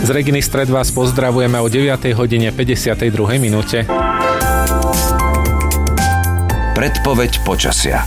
Z Reginy Stred vás pozdravujeme o 9:52. Predpoveď počasia.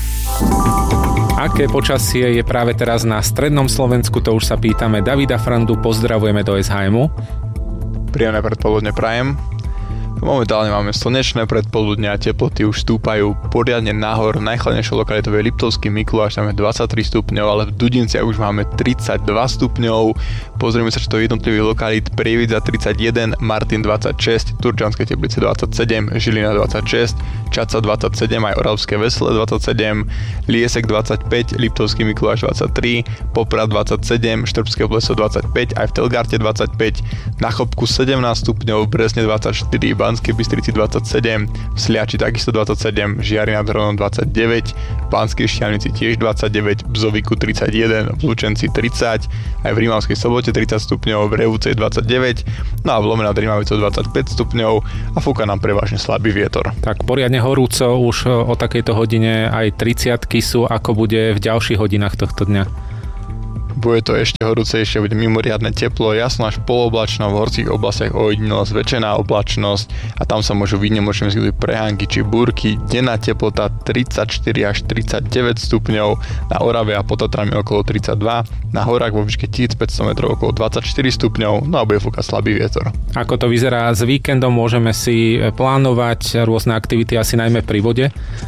Aké počasie je práve teraz na strednom Slovensku, to už sa pýtame Davida Frandu, pozdravujeme do SHM-u. Príjemné predpoludne prajem. Momentálne máme slnečné predpoludne a teploty už stúpajú poriadne nahor. Najchladnejšou lokalitou je Liptovský Mikuláš, tam je 23 stupňov, ale v Dudinciach už máme 32 stupňov. Pozrieme sa, čo to je jednotlivých lokalít. Prievidza 31, Martin 26, Turčianske Teplice 27, Žilina 26, Čadca 27, aj Oravské Vesele 27, Liesek 25, Liptovský Mikuláš 23, Poprad 27, Štrbské Pleso 25, aj v Telgarte 25, na Chopku 17 stupňov, v Brezne 24, Banskej Bystrici 27, v Sliači takisto 27, Žiari nad Hronom 29, v Banskej Štiavnici tiež 29, v Zoviku 31, v Lučenci 30, aj v Rímavskej Sobote 30 stupňov, v Revúcej 29, no a v Lome nad Rímavicou 25 stupňov a fúka nám prevažne slabý vietor. Tak poriadne horúco, už o takejto hodine aj 30-ky sú, ako bude v ďalších hodinách tohto dňa. Bude to ešte horúcejšie, bude mimoriadne teplo, jasno až poloblačno, v horských oblastiach ojedinelo zväčšená oblačnosť a tam sa môžu výnimočne vyskytnúť prehánky či búrky. Denná teplota 34 až 39 stupňov, na Orave a pod Tatrami okolo 32, na horách vo výške 1500 metrov okolo 24 stupňov, no a bude fúkať slabý vietor. Ako to vyzerá s víkendom, môžeme si plánovať rôzne aktivity, asi najmä pri vode?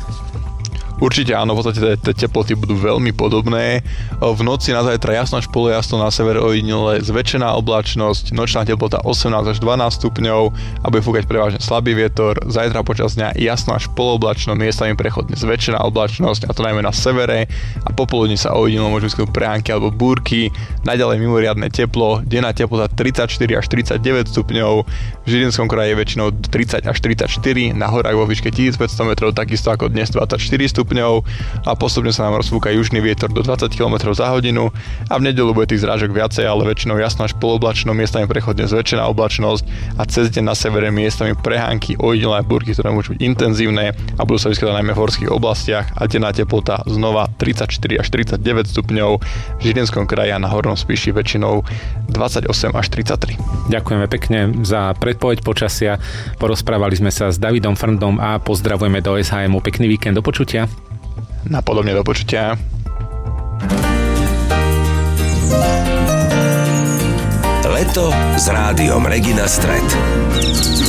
Určite áno, v podstate tie teploty budú veľmi podobné. V noci na zajtra jasno až polojasno, na severe ojedinele zväčšená oblačnosť, nočná teplota 18 až 12 stupňov a bude fúkať prevažne slabý vietor. Zajtra počas dňa jasno až poloblačno, miestami prechodne zväčšená oblačnosť, a to najmä na severe, a popoludní sa ojedinelo môžu vyskytnúť prehánky alebo búrky. Naďalej mimoriadne teplo, denná teplota 34 až 39 stupňov, v Žilinskom kraji je väčšinou 30 až 34, na horách vo výške 1500 metrov takisto ako dnes 24 stupňov a postupne sa nám rozfúka južný vietor do 20 km za hodinu a v nedeľu bude tých zrážok viacej, ale väčšinou jasno až poloblačno, miestami prechodne zväčšená oblačnosť a cez deň na severe miestami prehánky, ojedinelé búrky, ktoré môžu byť intenzívne a budú sa vyskytovať najmä v horských oblastiach a denná teplota znova 34 až 39 stupňov, v Žilinskom kraji a na Hornom Spíši väčšinou 28 až 33. Ďakujeme pekne za predpoveď počasia. Porozprávali sme sa s Davidom Frndom a pozdravujeme do SHM-u. Pekný víkend, do počutia. Napodobne do počutia. Leto s rádiom Regina Stred.